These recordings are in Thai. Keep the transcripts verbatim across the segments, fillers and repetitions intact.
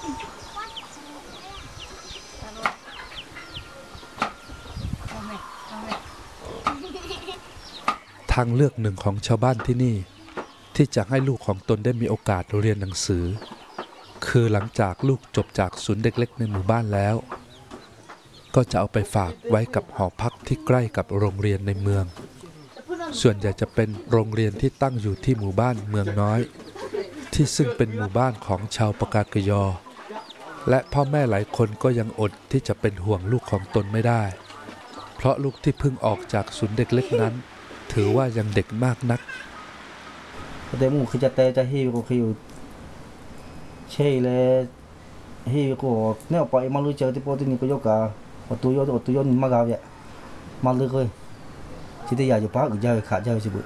ทางเลือกหนึ่งของชาวบ้านที่นี่ที่จะให้ลูกของตนได้มีโอกาสเรียนหนังสือคือหลังจากลูกจบจากศูนย์เด็กเล็กในหมู่บ้านแล้วก็จะเอาไปฝากไว้กับหอพักที่ใกล้กับโรงเรียนในเมืองส่วนใหญ่จะเป็นโรงเรียนที่ตั้งอยู่ที่หมู่บ้านเมืองน้อยที่ซึ่งเป็นหมู่บ้านของชาวปากากยอและพ่อแม่หลายคนก็ยังอดที่จะเป็นห่วงลูกของตนไม่ได้เพราะลูกที่เพิ่งออกจากศูนย์เด็กเล็กนั้นถือว่ายังเด็กมากนักแต่หมู่คือจะเตะจะฮิวก็คือใช่เลยฮิวก็เนี่ยไปมาลุยเจอที่โปรตีนก็ยกกาอตุยอตุยอนมากาเนี่ยมาเลยเลยที่ได้อยากจะพักจะขาดจะสิบุ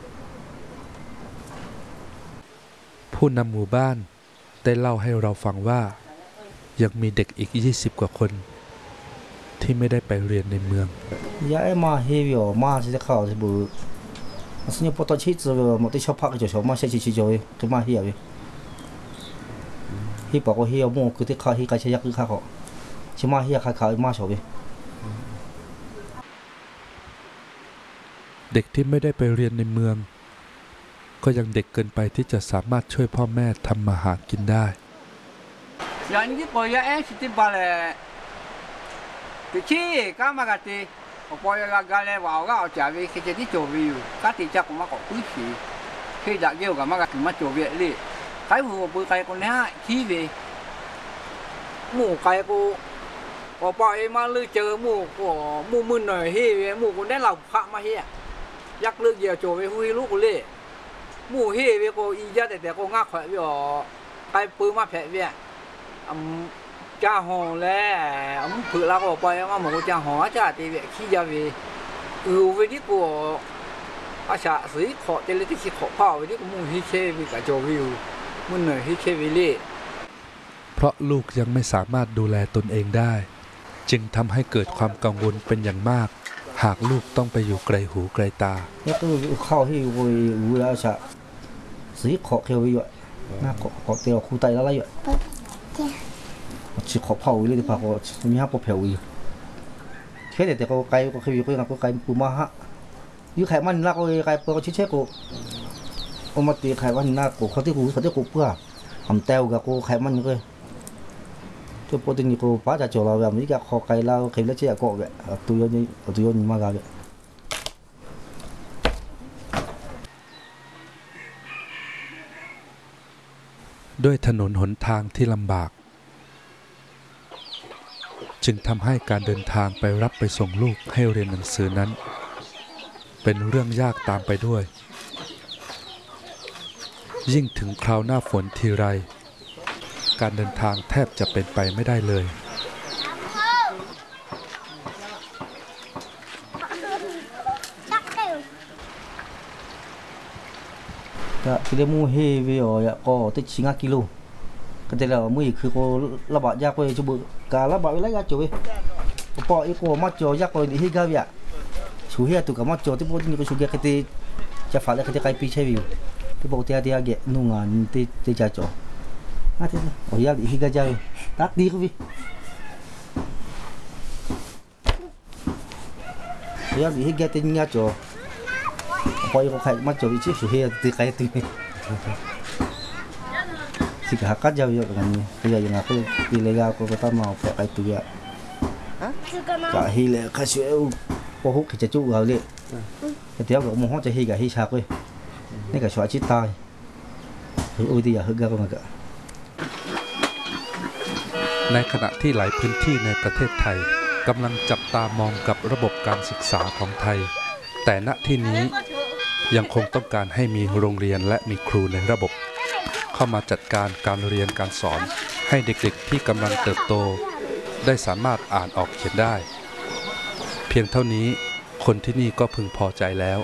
ผู้นำหมู่บ้านได้เล่าให้เราฟังว่ายังมีเด็กอีกยี่สิบกว่าคนที่ไม่ได้ไปเรียนในเมืองยายมาฮิวมาที่จะเข้าสิบุสิ่งที่พอตอนชิดจะมาที่ชอบพักจะชอบมาเสียชีวิตเลยคือมาฮิวฮิบอกว่าฮิวมั่วคือที่เขาฮิการใช้ยักษ์คือเขาชิมาฮิเขาเขามาชอบเลยเด็กที่ไม่ได้ไปเรียนในเมืองก็ยังเด็กเกินไปที่จะสามารถช่วยพ่อแม่ทำมาหากินได้อย่างนี้ปอยแอนสิบบาทติชี่ก็มากติปอยก็กาเลว่าก็เอาจ่ายไปแค่จะที่โจวิวก็ติดจากผมมาก็คุยสีแค่จากเกี่ยวกับมากติมาโจวิเลยใครหัวปืนใครคนนี้ขี้เวหมู่ใครกูพอปอยมาลือเจอหมู่ก็หมู่มึนหน่อยเฮ้ยหมู่คนได้เหล่าพระมาเฮียยักเลือกเกี่ยวโจวิหุยลูกกูเลยหมู่เฮ้ยก็อีจ้าแต่แต่ก็งักแขววิวใครปืนมาแผลเวียอืมจ้าหอแล้วอืมผืนเราก็ไปว่าหมูจ้าหอจ้าตีเวียขี้ยาวีอือวันนี้กูอาชาสีขอเจริญที่ขี้ขอเผาวันนี้กูมุ่งฮิเชวิกับโจวิวมุ่งหน่อยฮิเชวิเล่เพราะลูกยังไม่สามารถดูแลตนเองได้จึงทำให้เกิดความกังวลเป็นอย่างมากหากลูกต้องไปอยู่ไกลหูไกลตาเนี่ยก็เข้าที่วิวแล้วชะสีขอเขียววิวน่าขอขอเตียวคู่ไตแล้วอะไรอยู่chỉ khó phao đi thì phải cóมีห้าปเผาอยู่แค่เด็กก็ไกลก็คืออยู่ก็ยังก็ไกลปูมาฮะอยู่ไข่มันนักก็ไกลเปก็เช็ดๆก็เอามาตีไข่มันนักก็เขาที่กูเขาที่กูเพื่อทำเต้ากับกูไข่มันก็ที่ปกตินี่กูป้าจะโจเราแบบนี้ก็ขอไกลเราไข่เล็กเชี่ยก็แบบตัวยนี้ตัวยนี้มากเลยด้วยถนนหนทางที่ลำบากจึงทำให้การเดินทางไปรับไปส่งลูกให้เรียนหนังสือนั้นเป็นเรื่องยากตามไปด้วยยิ่งถึงคราวหน้าฝนทีไรการเดินทางแทบจะเป็นไปไม่ได้เลยจะที่เรียกมูเฮวิโอเนี่ยก็ติดสิงห์กิโลก็แต่ละมือคือก็ระบาดยากไปจุบการระบาดอะไรยากจุบพออีกก็มาจ่อยากไปที่กาวิอะชูเฮียตุกับมาจ่อที่พวกนี้ก็ชูเกียร์ก็ที่จะฝากเลยก็ที่ใครปีเชวิวที่พวกที่ที่อาเกะนุ่งอ่ะที่ที่จะจ่ออ่ะที่โอ้ยากที่กาจ่อตัดดีก็วิอยากที่กาที่นี่จ่อพออีกก็ใครมาจ่อวิชิชูเฮียที่ใครที่สิกหากัดยาวๆกันนี่ก็ยังaku ilegal ko kata mau pakai itu ya ka hile ka siu po huk ki chu ga le ka tiao ga mo ho cha hi ga hi cha ko ni ka shwa chi tai hu u di ya hu ga ko ga ในขณะที่หลายพื้นที่ในประเทศไทยกำลังจับตามองกับระบบการศึกษาของไทยแต่ณที่นี้ยังคงต้องการให้มีโรงเรียนและมีครูในระบบเข้ามาจัดการการเรียนการสอนให้เด็กๆที่กำลังเติบโตได้สามารถอ่านออกเขียนได้เพียงเท่านี้คนที่นี่ก็พึงพอใจแล้ว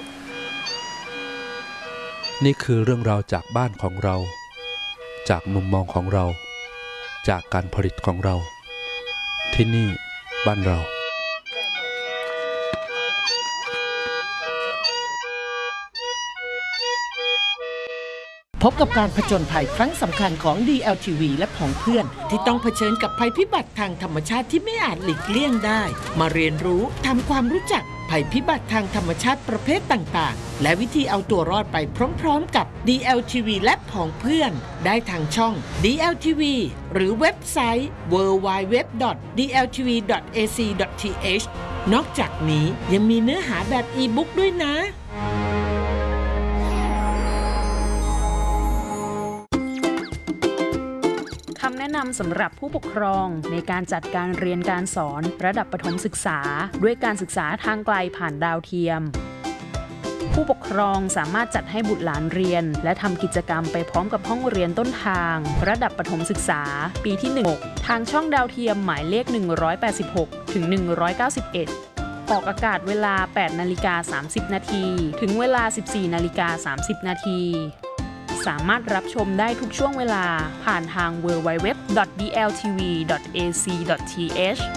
นี่คือเรื่องราวจากบ้านของเราจากมุมมองของเราจากการผลิตของเราที่นี่บ้านเราพบกับการผจญภัยครั้งสำคัญของ ดี แอล ที วี และของเพื่อนที่ต้องเผชิญกับภัยพิบัติทางธรรมชาติที่ไม่อาจหลีกเลี่ยงได้มาเรียนรู้ทำความรู้จักภัยพิบัติทางธรรมชาติประเภทต่างๆและวิธีเอาตัวรอดไปพร้อมๆกับ ดี แอล ที วี และของเพื่อนได้ทางช่อง ดี แอล ที วี หรือเว็บไซต์ ดับเบิลยู ดับเบิลยู ดับเบิลยู ดอท ดี แอล ที วี ดอท เอ ซี ดอท ที เอช นอกจากนี้ยังมีเนื้อหาแบบอีบุ๊กด้วยนะคำแนะนำสำหรับผู้ปกครองในการจัดการเรียนการสอนระดับประถมศึกษาด้วยการศึกษาทางไกลผ่านดาวเทียมผู้ปกครองสามารถจัดให้บุตรหลานเรียนและทำกิจกรรมไปพร้อมกับห้องเรียนต้นทางระดับประถมศึกษาปีที่หนึ่งทางช่องดาวเทียมหมายเลขหนึ่งร้อยแปดสิบหกถึงหนึ่งร้อยเก้าสิบเอ็ดออกอากาศเวลา แปดนาฬิกาสามสิบนาทีถึงเวลา สิบสี่นาฬิกาสามสิบนาทีสามารถรับชมได้ทุกช่วงเวลาผ่านทาง ดับเบิลยู ดับเบิลยู ดับเบิลยู ดอท ดี แอล ที วี ดอท เอ ซี ดอท ที เอช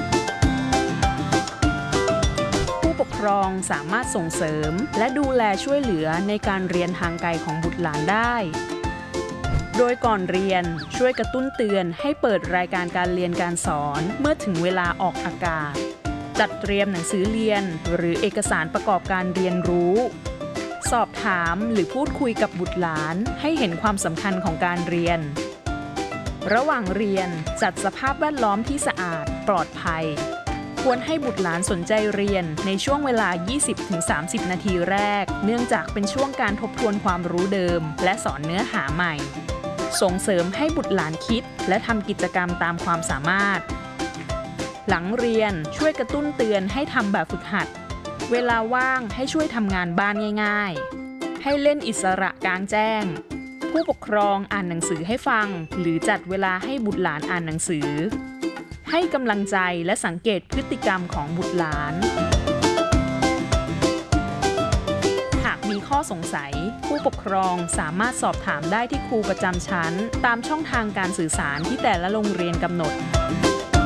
ผู้ปกครองสามารถส่งเสริมและดูแลช่วยเหลือในการเรียนทางไกลของบุตรหลานได้โดยก่อนเรียนช่วยกระตุ้นเตือนให้เปิดรายการการเรียนการสอนเมื่อถึงเวลาออกอากาศจัดเตรียมหนังสือเรียนหรือเอกสารประกอบการเรียนรู้สอบถามหรือพูดคุยกับบุตรหลานให้เห็นความสำคัญของการเรียนระหว่างเรียนจัดสภาพแวดล้อมที่สะอาดปลอดภัยควรให้บุตรหลานสนใจเรียนในช่วงเวลา ยี่สิบถึงสามสิบ นาทีแรกเนื่องจากเป็นช่วงการทบทวนความรู้เดิมและสอนเนื้อหาใหม่ส่งเสริมให้บุตรหลานคิดและทำกิจกรรมตามความสามารถหลังเรียนช่วยกระตุ้นเตือนให้ทำแบบฝึกหัดเวลาว่างให้ช่วยทำงานบ้านง่ายๆให้เล่นอิสระกลางแจ้งผู้ปกครองอ่านหนังสือให้ฟังหรือจัดเวลาให้บุตรหลานอ่านหนังสือให้กำลังใจและสังเกตพฤติกรรมของบุตรหลานหากมีข้อสงสัยผู้ปกครองสามารถสอบถามได้ที่ครูประจำชั้นตามช่องทางการสื่อสารที่แต่ละโรงเรียนกำหนด